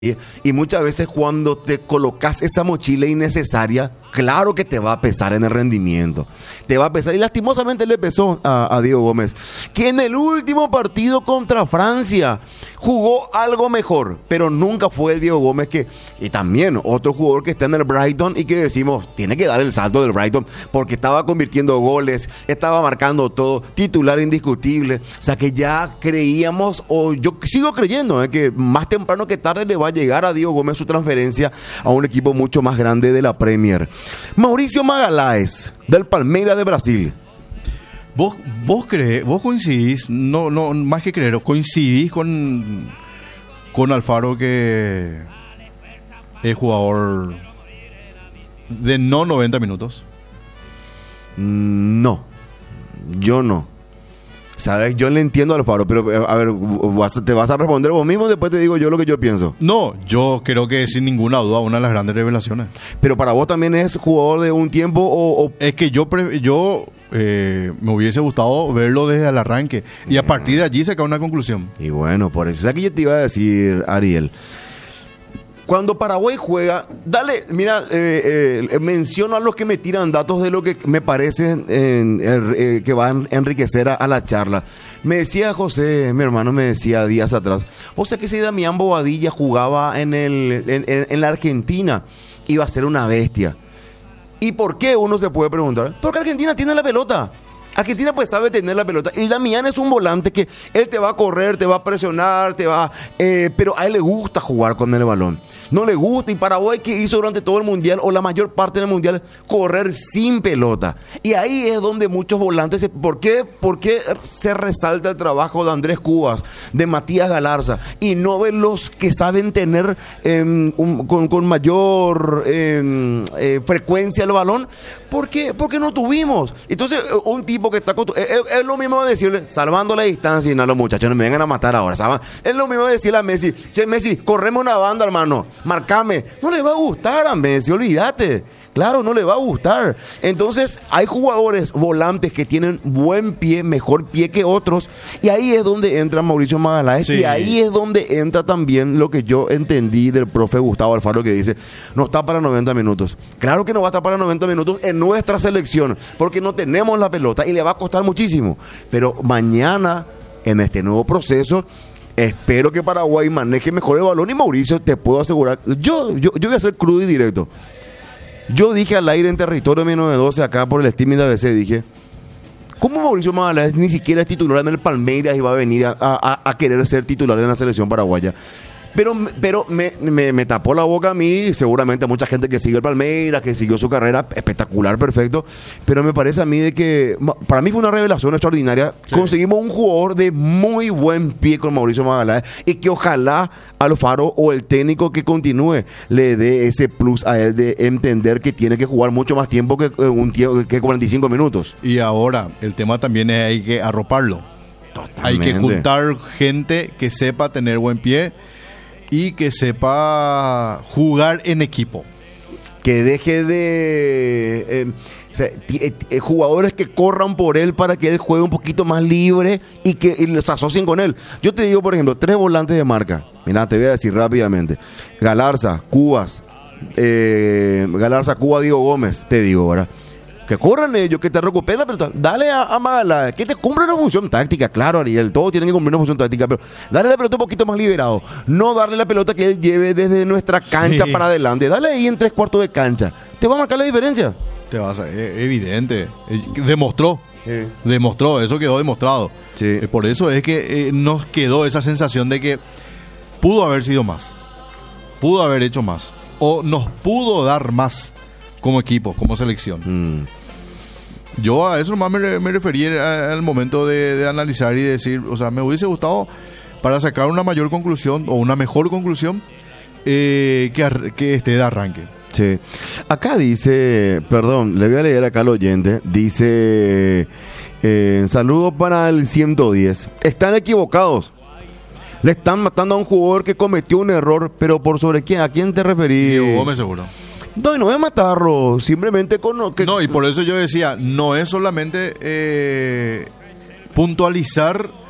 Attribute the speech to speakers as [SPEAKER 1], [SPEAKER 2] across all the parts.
[SPEAKER 1] Y muchas veces cuando te colocas esa mochila innecesaria, claro que te va a pesar en el rendimiento. Te va a pesar. Y lastimosamente le pesó a Diego Gómez, que en el último partido contra Francia jugó algo mejor, pero nunca fue el Diego Gómez y también otro jugador que está en el Brighton y que decimos, tiene que dar el salto del Brighton, porque estaba convirtiendo goles, estaba marcando todo, titular indiscutible. O sea que ya creíamos, o yo sigo creyendo, que más temprano que tarde le va a llegar a Diego Gómez su transferencia a un equipo mucho más grande de la Premier. Mauricio Magaláes, del Palmeiras de Brasil.
[SPEAKER 2] Vos coincidís, no, más que creer, coincidís con Alfaro, que es jugador de no 90 minutos.
[SPEAKER 1] No, yo no. ¿Sabes? Yo le entiendo a Alfaro, pero a ver, te vas a responder vos mismo, después te digo yo lo que yo pienso.
[SPEAKER 2] No, yo creo que sin ninguna duda una de las grandes revelaciones.
[SPEAKER 1] Pero para vos también es jugador de un tiempo o...
[SPEAKER 2] Es que yo me hubiese gustado verlo desde el arranque y a partir de allí sacar una conclusión.
[SPEAKER 1] Y bueno, por eso. O sea que yo te iba a decir, Ariel, cuando Paraguay juega, dale, mira, menciono a los que me tiran datos de lo que me parece que va a enriquecer a la charla. Me decía José, mi hermano, me decía días atrás, vos sabés que si Damián Bobadilla jugaba en la Argentina, iba a ser una bestia. ¿Y por qué? Uno se puede preguntar. Porque Argentina tiene la pelota. Argentina pues sabe tener la pelota. Y Damián es un volante que él te va a correr, te va a presionar, pero a él le gusta jugar con el balón. No le gusta. Y Paraguay, que hizo durante todo el mundial, o la mayor parte del mundial, correr sin pelota. Y ahí es donde muchos volantes... ¿Por qué se resalta el trabajo de Andrés Cubas, de Matías Galarza, y no de los que saben tener con mayor frecuencia el balón? Porque no tuvimos. Entonces, un tipo que está es lo mismo de decirle, salvando la distancia, y no, los muchachos no me vengan a matar ahora, ¿sabes? Es lo mismo de decirle a Messi, che, Messi, correme una banda, hermano, marcame. No le va a gustar a Messi, olvídate. Claro, no le va a gustar. Entonces, hay jugadores volantes que tienen buen pie, mejor pie que otros, y ahí es donde entra Mauricio Magaláes, sí. Y ahí es donde entra también lo que yo entendí del profe Gustavo Alfaro, que dice, no está para 90 minutos. Claro que no va a estar para 90 minutos en nuestra selección, porque no tenemos la pelota y le va a costar muchísimo. Pero mañana, en este nuevo proceso, espero que Paraguay maneje mejor el balón, y Mauricio, te puedo asegurar, yo voy a ser crudo y directo. Yo dije al aire en Territorio 1912, acá por el streaming de ABC, dije, ¿cómo Mauricio Magaláes ni siquiera es titular en el Palmeiras y va a venir a querer ser titular en la selección paraguaya? Pero me tapó la boca a mí, seguramente a mucha gente que sigue el Palmeiras, que siguió su carrera, espectacular, perfecto. Pero me parece a mí de que, para mí fue una revelación extraordinaria. Sí. Conseguimos un jugador de muy buen pie con Mauricio Magaláes, y que ojalá Alfaro o el técnico que continúe le dé ese plus a él de entender que tiene que jugar mucho más tiempo que 45 minutos.
[SPEAKER 2] Y ahora, el tema también es hay que arroparlo. Totalmente. Hay que juntar gente que sepa tener buen pie y que sepa jugar en equipo.
[SPEAKER 1] Que deje de... jugadores que corran por él para que él juegue un poquito más libre y que los asocien con él. Yo te digo, por ejemplo, 3 volantes de marca. Mira, te voy a decir rápidamente. Galarza, Cubas, Diego Gómez, te digo, ¿verdad? Que corran ellos, que te recuperen la pelota. Dale a Magaláes, que te cumpla una función táctica. Claro, Ariel, todos tienen que cumplir una función táctica, pero dale la pelota un poquito más liberado. No darle la pelota que él lleve desde nuestra cancha para adelante. Dale ahí en 3/4 de cancha. Te va a marcar la diferencia.
[SPEAKER 2] Te vas a... evidente. Demostró. Demostró, eso quedó demostrado. Sí. Por eso es que nos quedó esa sensación de que pudo haber sido más. Pudo haber hecho más. O nos pudo dar más como equipo, como selección. Yo a eso nomás me referí al momento de analizar y decir, o sea, me hubiese gustado para sacar una mayor conclusión o una mejor conclusión que esté de arranque.
[SPEAKER 1] Sí. Acá dice, perdón, le voy a leer acá al oyente, dice, saludos para el 110. Están equivocados. Le están matando a un jugador que cometió un error, pero ¿por sobre quién? ¿A quién te referís?
[SPEAKER 2] Diego Gómez, seguro.
[SPEAKER 1] No es matarlo, simplemente con...
[SPEAKER 2] No, y por eso yo decía, no es solamente puntualizar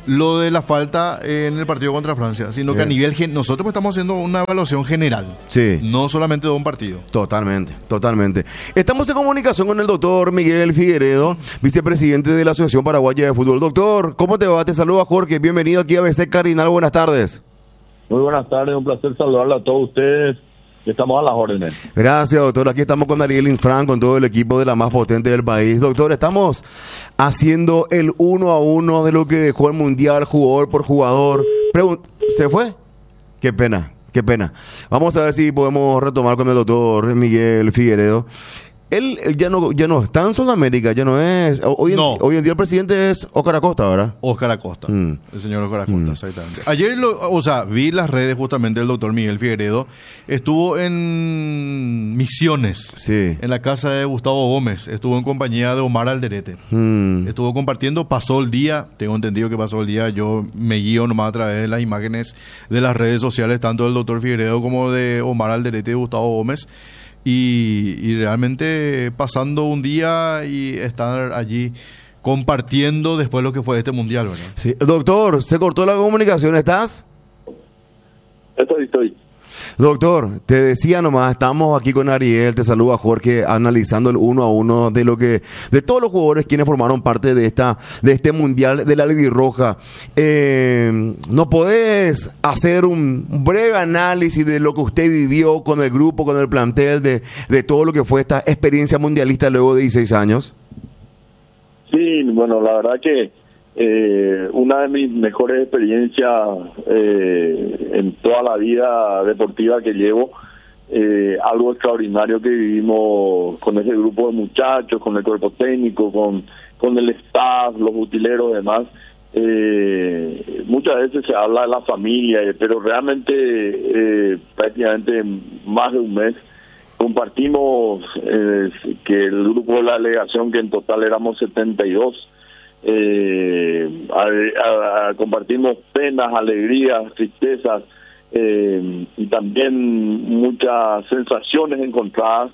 [SPEAKER 2] lo de la falta en el partido contra Francia, sino que a nivel nosotros estamos haciendo una evaluación general, no solamente de un partido.
[SPEAKER 1] Totalmente. Estamos en comunicación con el doctor Miguel Figueredo, vicepresidente de la Asociación Paraguaya de Fútbol. Doctor, ¿cómo te va? Te saluda Jorge, bienvenido aquí a ABC Cardinal, buenas tardes.
[SPEAKER 3] Muy buenas tardes, un placer saludarle a todos ustedes. Estamos a las órdenes.
[SPEAKER 1] Gracias, doctor. Aquí estamos con Ariel Infran, con todo el equipo de la más potente del país. Doctor, estamos haciendo el 1-1 de lo que dejó el Mundial, jugador por jugador. ¿Se fue? Qué pena. Vamos a ver si podemos retomar con el doctor Miguel Figueredo. Él ya no está en Sudamérica, ya no es. Hoy en día el presidente es Óscar Acosta, ¿verdad?
[SPEAKER 2] Óscar Acosta, el señor Óscar Acosta, exactamente. Ayer, vi las redes justamente del doctor Miguel Figueredo. Estuvo en Misiones, en la casa de Gustavo Gómez. Estuvo en compañía de Omar Alderete. Estuvo compartiendo, pasó el día. Tengo entendido que pasó el día. Yo me guío nomás a través de las imágenes de las redes sociales, tanto del doctor Figueredo como de Omar Alderete y Gustavo Gómez. Y realmente pasando un día y estar allí compartiendo después lo que fue este mundial, ¿verdad?
[SPEAKER 1] Sí. Doctor, se cortó la comunicación, ¿estás?
[SPEAKER 3] Estoy.
[SPEAKER 1] Doctor, te decía nomás, estamos aquí con Ariel, te saluda Jorge, analizando el 1-1 de todos los jugadores quienes formaron parte de este mundial de la albirroja. ¿No podés hacer un breve análisis de lo que usted vivió con el grupo, con el plantel, de todo lo que fue esta experiencia mundialista luego de 16 años?
[SPEAKER 3] Sí, bueno, la verdad que una de mis mejores experiencias en toda la vida deportiva que llevo, algo extraordinario que vivimos con ese grupo de muchachos, con el cuerpo técnico, con el staff, los utileros y demás. Muchas veces se habla de la familia, pero realmente prácticamente más de un mes compartimos que el grupo de la delegación, que en total éramos 72, compartimos penas, alegrías, tristezas y también muchas sensaciones encontradas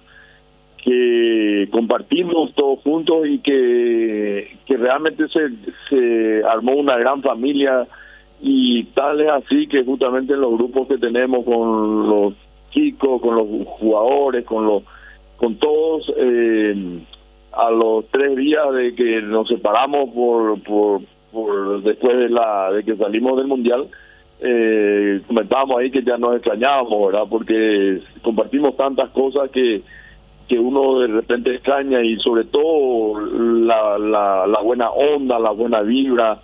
[SPEAKER 3] que compartimos todos juntos y que realmente se armó una gran familia, y tal es así que justamente en los grupos que tenemos con los chicos, con los jugadores, con todos, a los 3 días de que nos separamos por después de que salimos del mundial, comentábamos ahí que ya nos extrañábamos, ¿verdad? Porque compartimos tantas cosas que uno de repente extraña, y sobre todo la buena onda, la buena vibra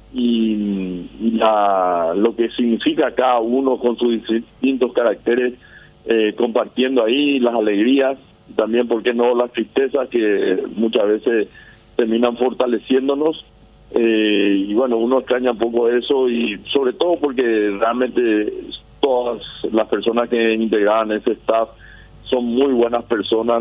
[SPEAKER 3] y lo que significa cada uno con sus distintos caracteres, compartiendo ahí las alegrías, también, ¿por qué no?, las tristezas que muchas veces terminan fortaleciéndonos. Y bueno, uno extraña un poco eso, y sobre todo porque realmente todas las personas que integraban ese staff son muy buenas personas,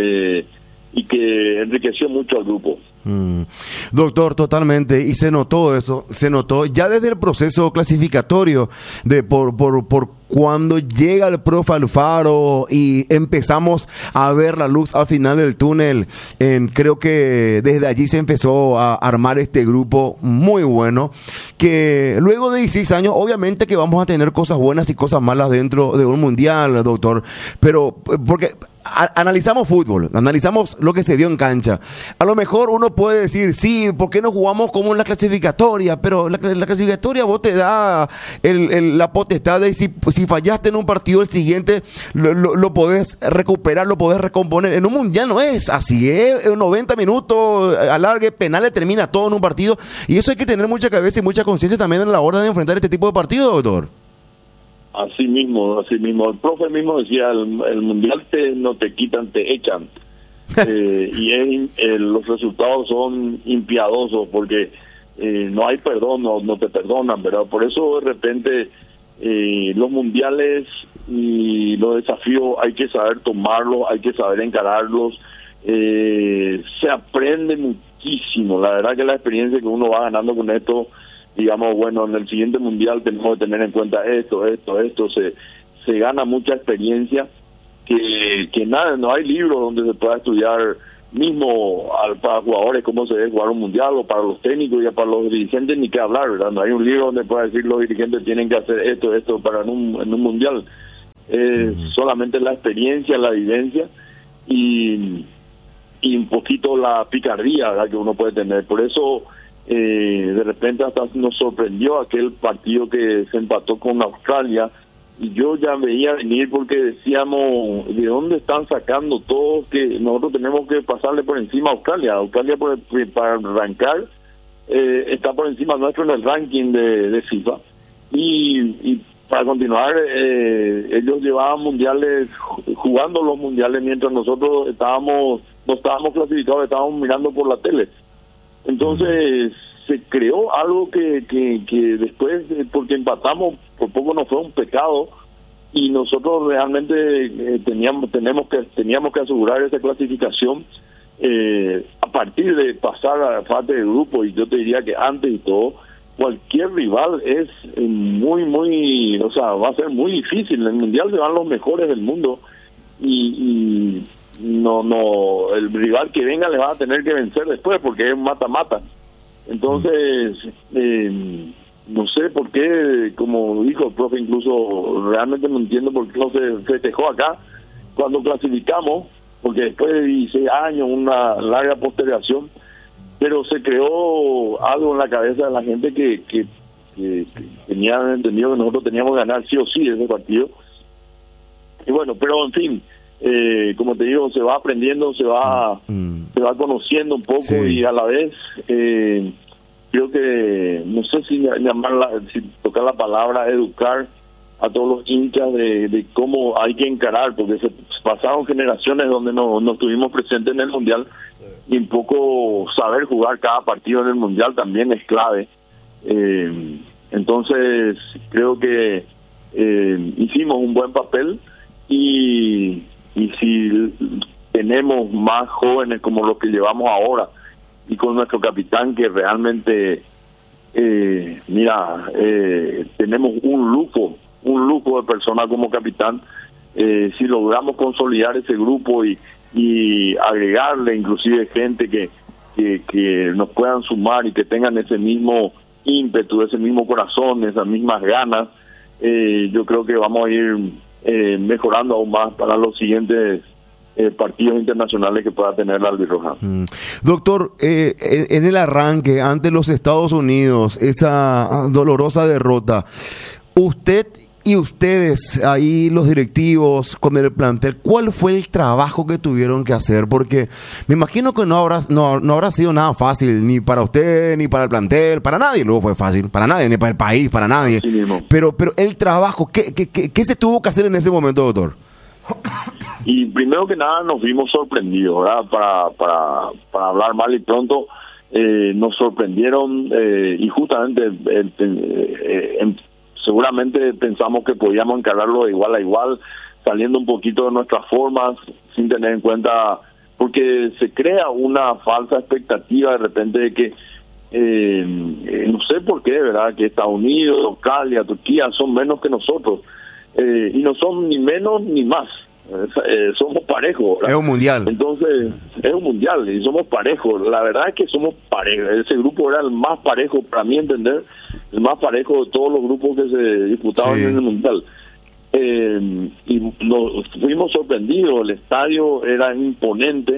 [SPEAKER 3] y que enriqueció mucho al grupo.
[SPEAKER 1] Doctor, totalmente, y se notó eso, ya desde el proceso clasificatorio por cuando llega el profe Alfaro y empezamos a ver la luz al final del túnel. Creo que desde allí se empezó a armar este grupo muy bueno, que luego de 16 años obviamente que vamos a tener cosas buenas y cosas malas dentro de un mundial, doctor, pero porque analizamos fútbol, analizamos lo que se vio en cancha. A lo mejor uno puede decir, sí, ¿por qué no jugamos como en la clasificatoria? Pero la clasificatoria vos te da la potestad de si fallaste en un partido, el siguiente lo podés recuperar, lo podés recomponer. En un mundial no es así, en 90 minutos, alargue, penales, termina todo en un partido. Y eso hay que tener mucha cabeza y mucha conciencia también a la hora de enfrentar este tipo de partidos, doctor.
[SPEAKER 3] Así mismo. El profe mismo decía, el mundial no te quitan, te echan. Y los resultados son impiadosos, porque no hay perdón, no te perdonan, ¿verdad? Por eso de repente los mundiales y los desafíos hay que saber tomarlos, hay que saber encararlos. Se aprende muchísimo. La verdad que la experiencia que uno va ganando con esto, digamos, bueno, en el siguiente mundial tenemos que tener en cuenta esto, se gana mucha experiencia, que nada, no hay libros donde se pueda estudiar mismo para jugadores cómo se debe jugar un mundial, o para los técnicos y para los dirigentes ni qué hablar, ¿verdad? No hay un libro donde pueda decir los dirigentes tienen que hacer esto para en un mundial. Solamente la experiencia, la vivencia y un poquito la picardía, ¿verdad?, que uno puede tener. Por eso de repente hasta nos sorprendió aquel partido que se empató con Australia, y yo ya veía venir porque decíamos, ¿de dónde están sacando todo que nosotros tenemos que pasarle por encima a Australia? Australia para arrancar está por encima nuestro en el ranking de FIFA, y para continuar ellos llevaban mundiales, jugando los mundiales, mientras nosotros no estábamos clasificados, estábamos mirando por la tele. Entonces se creó algo que después, porque empatamos, por poco no fue un pecado, y nosotros realmente teníamos que asegurar esa clasificación a partir de pasar a la fase de grupo. Y yo te diría que antes y todo, cualquier rival es va a ser muy difícil. En el mundial se van los mejores del mundo, y el rival que venga le va a tener que vencer después, porque es mata-mata. Entonces, no sé por qué, como dijo el profe, incluso realmente no entiendo por qué no se festejó acá cuando clasificamos, porque después de 16 años, una larga postergación, pero se creó algo en la cabeza de la gente que tenía entendido que nosotros teníamos que ganar sí o sí ese partido. Y bueno, pero en fin, como te digo, se va aprendiendo, se va conociendo un poco, sí. Y a la vez creo que, no sé si tocar la palabra educar a todos los hinchas de cómo hay que encarar, porque se pasaron generaciones donde no estuvimos presentes en el mundial, sí. Y un poco saber jugar cada partido en el mundial también es clave. Entonces creo que hicimos un buen papel, y si tenemos más jóvenes como los que llevamos ahora, y con nuestro capitán que realmente tenemos un lujo de persona como capitán, si logramos consolidar ese grupo y agregarle inclusive gente que nos puedan sumar y que tengan ese mismo ímpetu, ese mismo corazón, esas mismas ganas, yo creo que vamos a ir mejorando aún más para los siguientes partidos internacionales que pueda tener la albirroja.
[SPEAKER 1] Doctor, en el arranque ante los Estados Unidos, esa dolorosa derrota, usted y ustedes ahí, los directivos con el plantel, ¿cuál fue el trabajo que tuvieron que hacer? Porque me imagino que no habrá sido nada fácil, ni para usted, ni para el plantel, para nadie. Luego fue fácil, para nadie, ni para el país, para nadie. Pero el trabajo, ¿qué se tuvo que hacer en ese momento, doctor?
[SPEAKER 3] Y primero que nada nos vimos sorprendidos, ¿verdad? Para hablar mal y pronto, nos sorprendieron, y justamente seguramente pensamos que podíamos encararlo de igual a igual, saliendo un poquito de nuestras formas, sin tener en cuenta, porque se crea una falsa expectativa de repente de que no sé por qué, ¿verdad?, que Estados Unidos, Australia, Turquía son menos que nosotros, y no son ni menos ni más. Somos parejos, ¿verdad?
[SPEAKER 1] Es un mundial.
[SPEAKER 3] Entonces, es un mundial y somos parejos. La verdad es que somos parejos. Ese grupo era el más parejo, para mí entender, el más parejo de todos los grupos que se disputaban, sí, en el mundial. Y nos fuimos sorprendidos. El estadio era imponente.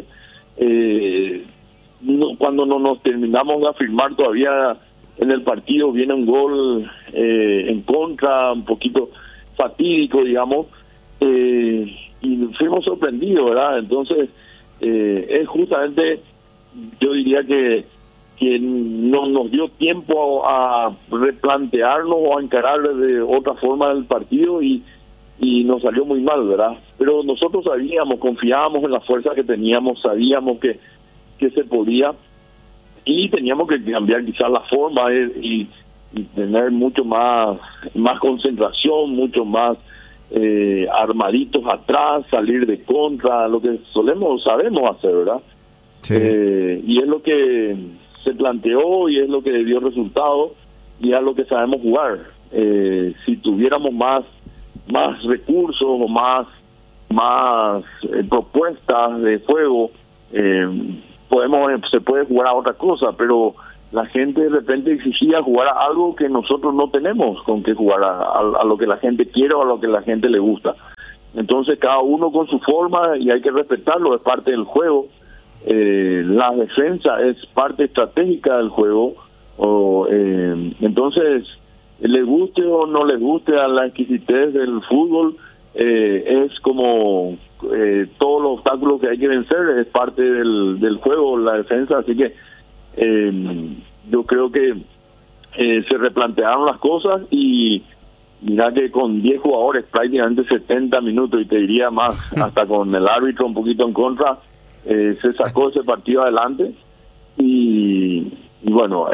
[SPEAKER 3] Cuando no nos terminamos de afirmar todavía en el partido, viene un gol en contra, un poquito fatídico, digamos, y fuimos sorprendidos, ¿verdad? Entonces es justamente, yo diría que no nos dio tiempo a replantearnos o a encarar de otra forma el partido, y nos salió muy mal, ¿verdad? Pero nosotros sabíamos, confiábamos en la fuerza que teníamos, sabíamos que se podía, y teníamos que cambiar quizás la forma y tener mucho más concentración, mucho más armaditos atrás, salir de contra, lo que sabemos hacer, ¿verdad? Sí. Y es lo que se planteó y es lo que dio resultado y es lo que sabemos jugar. Si tuviéramos más recursos o más propuestas de juego, se puede jugar a otra cosa, pero la gente de repente exigía jugar a algo que nosotros no tenemos con que jugar, a lo que la gente quiere o a lo que la gente le gusta. Entonces cada uno con su forma y hay que respetarlo, es parte del juego. La defensa es parte estratégica del juego. Entonces, le guste o no le guste a la exquisitez del fútbol, es como todos los obstáculos que hay que vencer, es parte del juego, la defensa. Así que yo creo que se replantearon las cosas y mira que con 10 jugadores prácticamente 70 minutos, y te diría más, hasta con el árbitro un poquito en contra, se sacó ese partido adelante. Y bueno,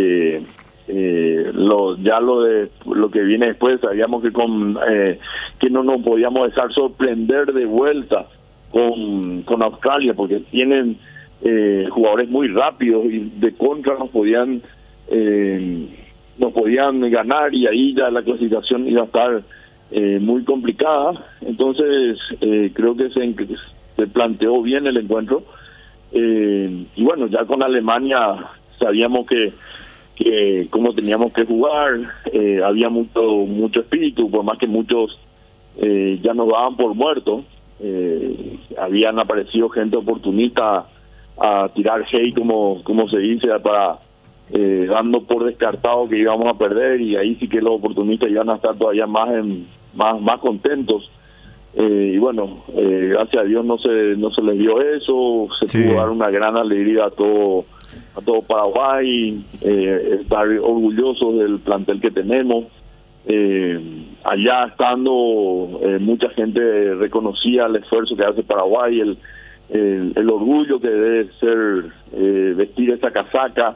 [SPEAKER 3] lo que viene después, sabíamos que no nos podíamos dejar sorprender de vuelta con Australia, porque tienen jugadores muy rápidos y de contra nos podían ganar, y ahí ya la clasificación iba a estar muy complicada. Entonces creo que se planteó bien el encuentro, y bueno, ya con Alemania sabíamos que cómo teníamos que jugar. Había mucho espíritu, por más que muchos ya nos daban por muertos. Habían aparecido gente oportunista a tirar hate, como se dice, para dando por descartado que íbamos a perder, y ahí sí que los oportunistas iban a estar todavía más contentos. Y bueno, gracias a Dios no se les dio eso. Se pudo dar una gran alegría a todo Paraguay, estar orgullosos del plantel que tenemos. Allá estando, mucha gente reconocía el esfuerzo que hace Paraguay, el orgullo que debe ser vestir esa casaca.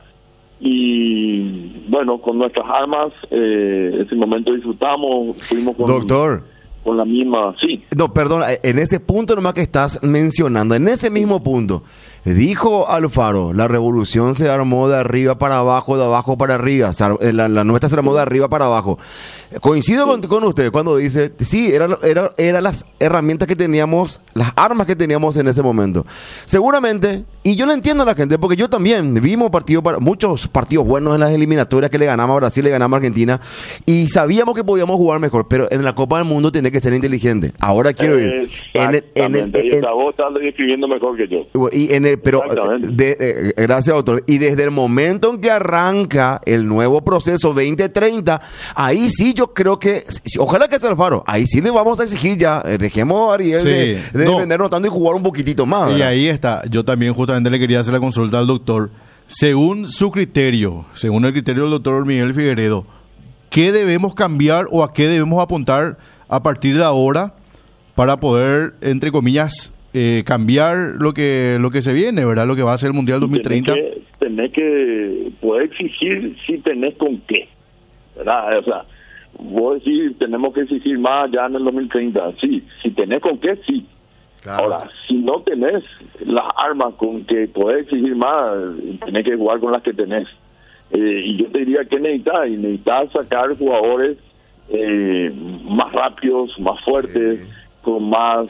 [SPEAKER 3] Y bueno, con nuestras armas, ese momento disfrutamos, fuimos con la misma, sí.
[SPEAKER 1] No, perdón, en ese punto nomás que estás mencionando, en ese mismo punto, dijo Alfaro, la revolución se armó de arriba para abajo, de abajo para arriba, la nuestra se armó de arriba para abajo. Coincido con usted cuando dice, sí, eran las herramientas que teníamos, las armas que teníamos en ese momento. Seguramente, y yo le entiendo a la gente, porque yo también vimos muchos partidos buenos en las eliminatorias que le ganamos a Brasil, le ganamos a Argentina, y sabíamos que podíamos jugar mejor, pero en la Copa del Mundo tiene que ser inteligente. Ahora quiero ir.
[SPEAKER 3] Vos estás describiendo mejor que yo.
[SPEAKER 1] Gracias, doctor. Y desde el momento en que arranca el nuevo proceso 2030, ahí sí yo creo que, ojalá que sea Alfaro, ahí sí le vamos a exigir ya, dejemos a Ariel de defendernos tanto y jugar un poquitito más, ¿verdad?
[SPEAKER 2] Y ahí está, yo también justamente le quería hacer la consulta al doctor. Según su criterio, según el criterio del doctor Miguel Figueredo, ¿qué debemos cambiar o a qué debemos apuntar a partir de ahora para poder, entre comillas, cambiar lo que se viene, ¿verdad? Lo que va a ser el Mundial 2030.
[SPEAKER 3] Tenés que poder exigir si tenés con qué, ¿verdad? O sea, vos decís, tenemos que exigir más ya en el 2030. Sí, si tenés con qué, sí. Claro. Ahora, si no tenés las armas con que podés exigir más, tenés que jugar con las que tenés. Y yo te diría que necesitas sacar jugadores más rápidos, más fuertes, con más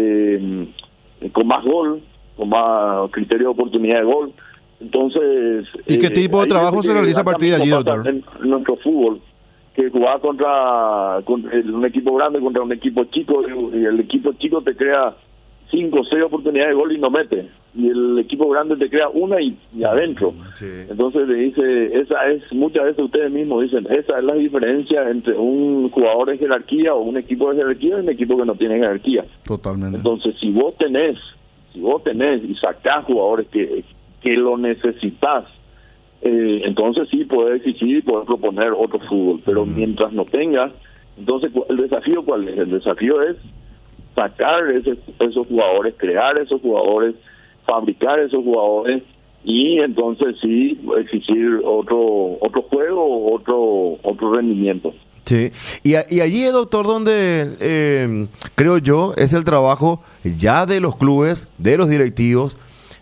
[SPEAKER 3] gol, con más criterio de oportunidad de gol. Entonces,
[SPEAKER 2] ¿y qué tipo de trabajo se realiza a partir de allí, doctor?
[SPEAKER 3] En nuestro fútbol, que jugaba contra un equipo grande contra un equipo chico, y el equipo chico te crea 5 o 6 oportunidades de gol y no mete, y el equipo grande te crea una y adentro. Entonces le dice, muchas veces ustedes mismos dicen, esa es la diferencia entre un jugador de jerarquía o un equipo de jerarquía y un equipo que no tiene jerarquía.
[SPEAKER 2] Totalmente.
[SPEAKER 3] Entonces si vos tenés y sacás jugadores que lo necesitas, entonces sí podés exigir y podés proponer otro fútbol, pero mientras no tengas, entonces ¿el desafío cuál es? El desafío es sacar esos jugadores, crear esos jugadores, fabricar esos jugadores, y entonces sí exigir otro juego, otro rendimiento.
[SPEAKER 1] Sí, y allí, doctor, donde creo yo es el trabajo ya de los clubes, de los directivos,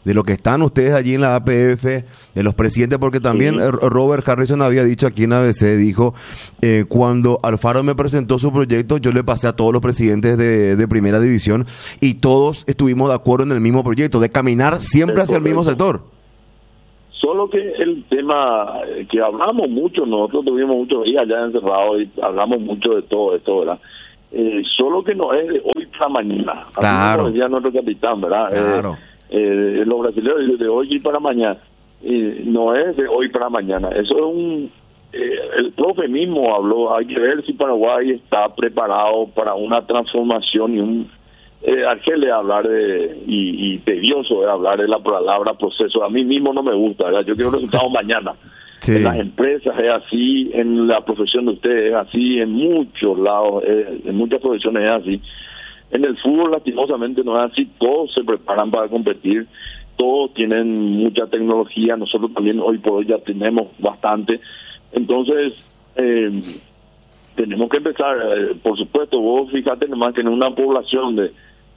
[SPEAKER 1] de lo que están ustedes allí en la APF, de los presidentes, porque también Robert Harrison había dicho aquí en ABC, dijo, cuando Alfaro me presentó su proyecto, yo le pasé a todos los presidentes de primera división y todos estuvimos de acuerdo en el mismo proyecto, de caminar siempre hacia el mismo sector.
[SPEAKER 3] Solo que el tema que hablamos mucho, nosotros tuvimos muchos días allá encerrados y hablamos mucho de todo esto, ¿verdad? Solo que no es de hoy para mañana.
[SPEAKER 1] Claro.
[SPEAKER 3] Como decía nuestro capitán, ¿verdad?
[SPEAKER 1] Claro.
[SPEAKER 3] Los brasileños de hoy y para mañana. No es de hoy para mañana. Eso es el profe mismo habló, hay que ver si Paraguay está preparado para una transformación y un... Argel de hablar y tedioso de hablar de la palabra proceso. A mí mismo no me gusta, ¿verdad? Yo quiero resultados mañana. Sí. En las empresas es así, en la profesión de ustedes es así, en muchos lados, en muchas profesiones es así. En el fútbol lastimosamente no es así, todos se preparan para competir, todos tienen mucha tecnología, nosotros también hoy por hoy ya tenemos bastante. Entonces, tenemos que empezar, por supuesto, vos fíjate nomás que en una población de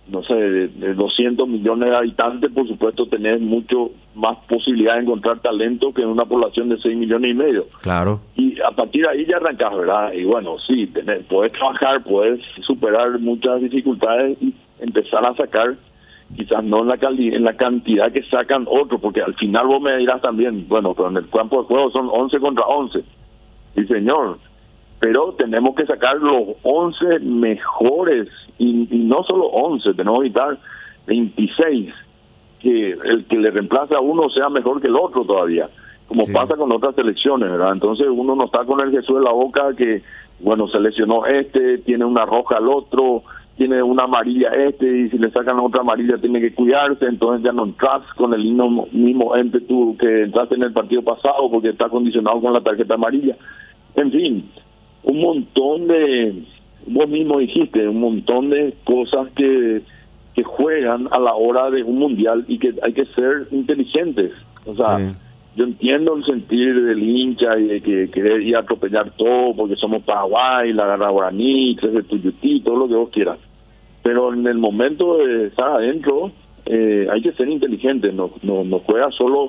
[SPEAKER 3] 200 millones de habitantes, por supuesto, tenés mucho más posibilidad de encontrar talento que en una población de 6 millones y medio.
[SPEAKER 1] Claro.
[SPEAKER 3] Y a partir de ahí ya arrancás, ¿verdad? Y bueno, sí, podés trabajar, podés superar muchas dificultades y empezar a sacar, quizás no en la cantidad que sacan otros, porque al final vos me dirás también, bueno, pero en el campo de juego son 11 contra 11. Sí, señor. Pero tenemos que sacar los 11 mejores, y no solo 11, tenemos que evitar 26, que el que le reemplaza a uno sea mejor que el otro todavía, como pasa con otras selecciones, ¿verdad? Entonces uno no está con el Jesús en la boca que, bueno, se lesionó tiene una roja al otro, tiene una amarilla y si le sacan otra amarilla tiene que cuidarse, entonces ya no entras con el mismo ímpetu que entraste en el partido pasado porque está condicionado con la tarjeta amarilla. En fin, un montón vos mismo dijiste, un montón de cosas que juegan a la hora de un mundial y que hay que ser inteligentes. O sea, yo entiendo el sentir del hincha y de que querer ir a atropellar todo porque somos Paraguay, la garra guaraní, de Tuyutí, todo lo que vos quieras. Pero en el momento de estar adentro, hay que ser inteligentes, no juega solo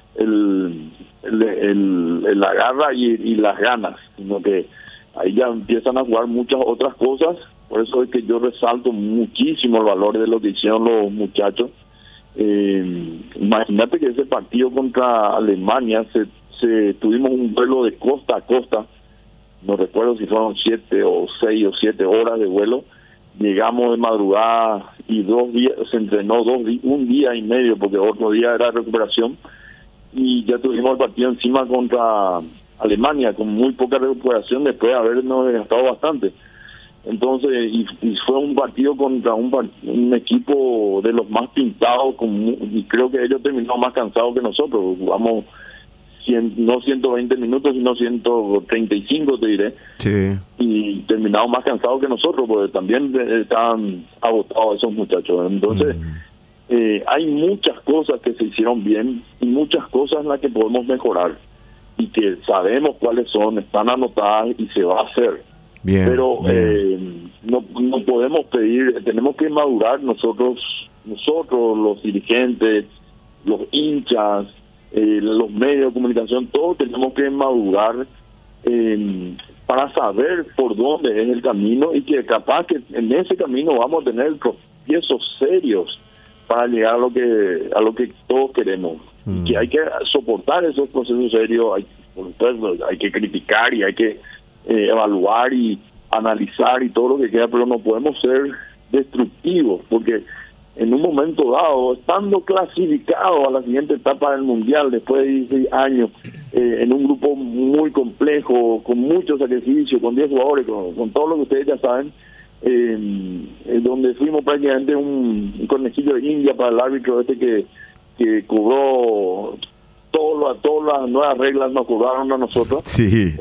[SPEAKER 3] la garra y las ganas, sino que ahí ya empiezan a jugar muchas otras cosas. Por eso es que yo resalto muchísimo el valor de lo que hicieron los muchachos. Imagínate que ese partido contra Alemania tuvimos un vuelo de costa a costa, no recuerdo si fueron 6 o 7 horas de vuelo. Llegamos de madrugada y 2 días, se entrenó un día y medio porque otro día era recuperación, y ya tuvimos el partido encima contra Alemania con muy poca recuperación después de habernos desgastado bastante. Entonces, y fue un partido contra un equipo de los más pintados, y creo que ellos terminaron más cansados que nosotros. Jugamos no 120 minutos, sino 135, te diré.
[SPEAKER 1] Sí. Y
[SPEAKER 3] terminaron más cansados que nosotros, porque también estaban agotados esos muchachos. Entonces, hay muchas cosas que se hicieron bien y muchas cosas en las que podemos mejorar y que sabemos cuáles son, están anotadas y se va a hacer.
[SPEAKER 1] Bien,
[SPEAKER 3] pero no podemos pedir, tenemos que madurar nosotros los dirigentes, los hinchas, los medios de comunicación, todos tenemos que madurar para saber por dónde es el camino, y que capaz que en ese camino vamos a tener tropiezos serios para llegar a lo que todos queremos. Y que hay que soportar esos procesos serios, hay que criticar y hay que evaluar y analizar y todo lo que queda, pero no podemos ser destructivos, porque en un momento dado, estando clasificado a la siguiente etapa del mundial después de 16 años, en un grupo muy complejo, con mucho sacrificio, con 10 jugadores, con todo lo que ustedes ya saben, donde fuimos prácticamente un conejillo de India para el árbitro que cobró todas las nuevas reglas, nos cobraron a nosotros.
[SPEAKER 1] Sí.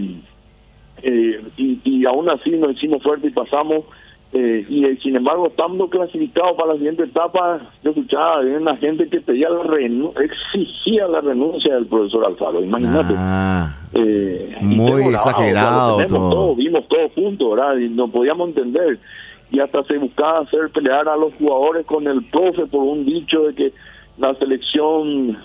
[SPEAKER 3] Y aún así nos hicimos fuerte y pasamos, y sin embargo, estando clasificados para la siguiente etapa, yo escuchaba de una gente que pedía exigía la renuncia del profesor Alfaro, imagínate.
[SPEAKER 1] Muy exagerado.
[SPEAKER 3] Vimos todo juntos, ¿verdad? Y no podíamos entender, y hasta se buscaba hacer pelear a los jugadores con el profe por un dicho de que la selección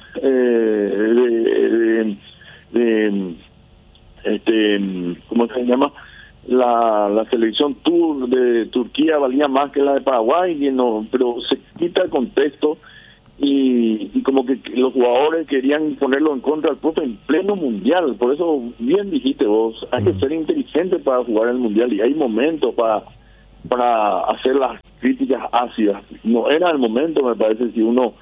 [SPEAKER 3] ¿cómo se llama? La selección de Turquía valía más que la de Paraguay, pero se quita el contexto y como que los jugadores querían ponerlo en contra del profe en pleno mundial. Por eso bien dijiste vos, hay que ser inteligente para jugar el mundial y hay momentos para hacer las críticas ácidas. No era el momento, me parece, si uno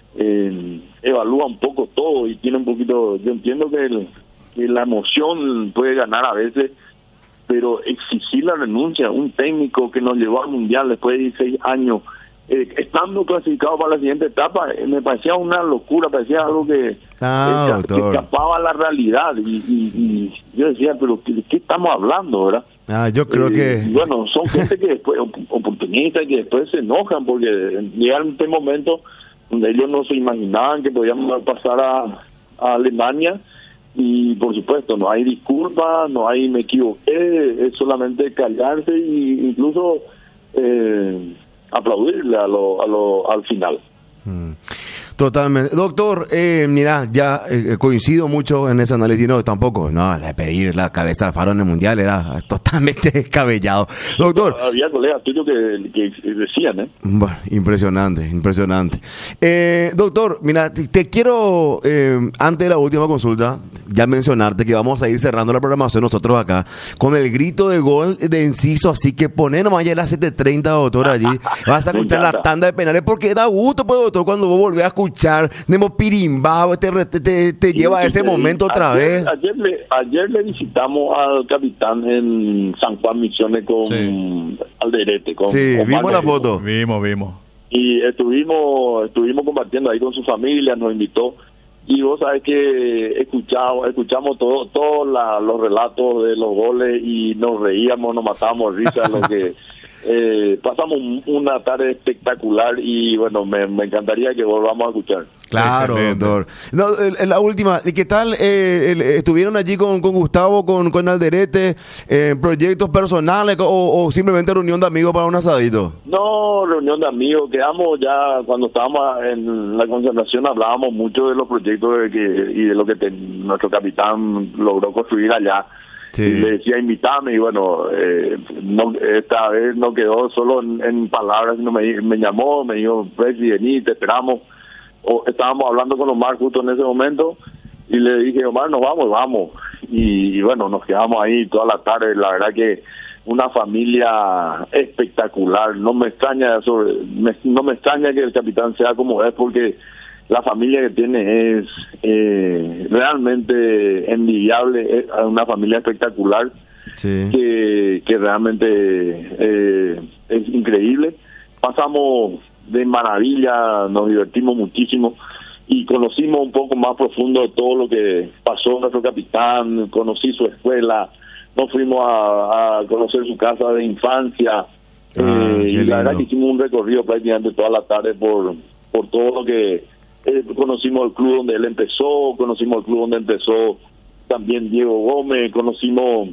[SPEAKER 3] evalúa un poco todo y tiene un poquito. Yo entiendo que la emoción puede ganar a veces, pero exigir la renuncia a un técnico que nos llevó al mundial después de 16 años, estando clasificado para la siguiente etapa, me parecía una locura, parecía algo que escapaba a la realidad y yo decía, pero ¿qué estamos hablando, verdad?
[SPEAKER 1] Yo creo que...
[SPEAKER 3] Bueno, son gente que después, oportunistas, que después se enojan porque llegaron este momento donde ellos no se imaginaban que podíamos pasar a Alemania. Y por supuesto no hay disculpas, no hay me equivoqué, es solamente callarse e incluso aplaudirle al final.
[SPEAKER 1] Totalmente. Doctor, mira, ya coincido mucho en ese análisis. No, tampoco, de pedir la cabeza al Faro en el Mundial era totalmente descabellado. Doctor.
[SPEAKER 3] Había colegas tuyos que decían,
[SPEAKER 1] Bueno, impresionante. Doctor, mira, te quiero, antes de la última consulta, ya mencionarte que vamos a ir cerrando la programación nosotros acá con el grito de gol de Enciso, así que poné nomás ya a las 7:30, doctor, allí. Vas a escuchar la tanda de penales porque da gusto, pues, doctor, cuando vos volvés a escuchar Nemo Pirimbao, te lleva a ese momento otra vez.
[SPEAKER 3] Ayer le visitamos al capitán en San Juan Misiones con Alderete. Con
[SPEAKER 1] vimos la foto.
[SPEAKER 2] Vimos.
[SPEAKER 3] Y estuvimos compartiendo ahí con su familia, nos invitó. Y vos sabés que escuchamos todos los relatos de los goles y nos reíamos, nos matábamos de risa, lo que pasamos una tarde espectacular y bueno, me encantaría que volvamos a escuchar.
[SPEAKER 1] Claro, doctor. No, la última, ¿qué tal? ¿Estuvieron allí con Gustavo, con Alderete, proyectos personales o simplemente reunión de amigos para un asadito?
[SPEAKER 3] No, reunión de amigos. Quedamos ya, cuando estábamos en la concentración, hablábamos mucho de los proyectos y de lo que nuestro capitán logró construir allá. Sí. Y le decía, invítame, y bueno, esta vez no quedó solo en palabras, sino me llamó, me dijo, Presi, vení, te esperamos. Estábamos hablando con Omar justo en ese momento, y le dije, Omar, nos vamos. Y bueno, nos quedamos ahí toda la tarde, la verdad que una familia espectacular. No me extraña que el capitán sea como es, porque la familia que tiene es realmente envidiable, es una familia espectacular, sí, que realmente es increíble. Pasamos de maravilla, nos divertimos muchísimo y conocimos un poco más profundo todo lo que pasó nuestro capitán. Conocí su escuela, nos fuimos a conocer su casa de infancia, y la verdad que hicimos un recorrido prácticamente toda la tarde por todo lo que conocimos el club donde él empezó, conocimos el club donde empezó también Diego Gómez, conocimos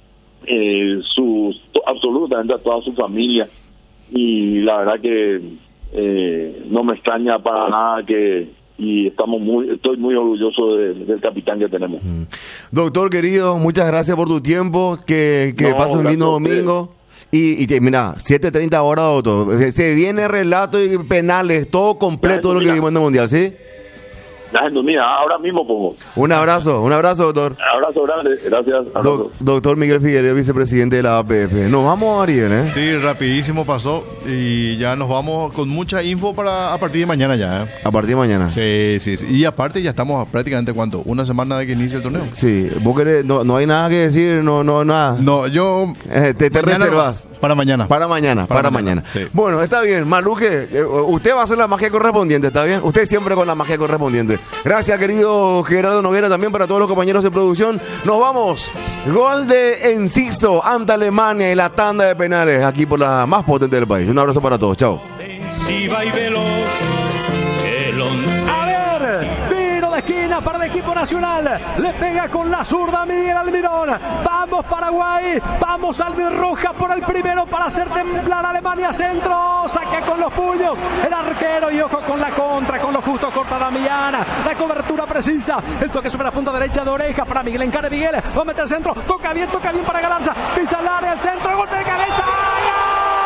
[SPEAKER 3] absolutamente a toda su familia, y la verdad que no me extraña para nada y estoy muy orgulloso del capitán que tenemos.
[SPEAKER 1] Doctor querido, muchas gracias por tu tiempo, que pases un lindo domingo. Y mira, 7:30 horas, doctor. Se viene relato y penales, todo completo lo que vimos en el Mundial, ¿sí?
[SPEAKER 3] Mira, ahora mismo pongo.
[SPEAKER 1] Un abrazo, doctor.
[SPEAKER 3] Abrazo grande, gracias.
[SPEAKER 1] Doctor Miguel Figueroa, vicepresidente de la APF. Nos vamos, Ariel, ¿eh?
[SPEAKER 2] Sí, rapidísimo pasó y ya nos vamos con mucha info a partir de mañana ya, ¿eh?
[SPEAKER 1] A partir de mañana.
[SPEAKER 2] Sí. Y aparte ya estamos prácticamente, ¿cuánto? Una semana de que inicie el torneo.
[SPEAKER 1] Sí, vos querés, no hay nada que decir, no nada.
[SPEAKER 2] No, yo...
[SPEAKER 1] te reservas.
[SPEAKER 2] Para mañana.
[SPEAKER 1] Para mañana. Sí. Bueno, está bien, Maluque, usted va a hacer la magia correspondiente, ¿está bien? Usted siempre con la magia correspondiente. Gracias, querido Gerardo Noguera, también para todos los compañeros de producción. Nos vamos. Gol de Enciso ante Alemania y la tanda de penales aquí por la más potente del país. Un abrazo para todos. Chao.
[SPEAKER 4] A ver, tiro de esquina. Reina para el equipo nacional. Le pega con la zurda Miguel Almirón. Vamos Paraguay. Vamos Albirroja por el primero para hacer temblar a Alemania. Centro. Saque con los puños. El arquero y ojo con la contra. Con lo justo corta Damiana. La cobertura precisa. El toque sobre la punta derecha de Oreja para Miguel. Encare Miguel. Va a meter el centro. Toca bien para Galarza. Pisa al área. El centro. Golpe de cabeza. ¡Ay!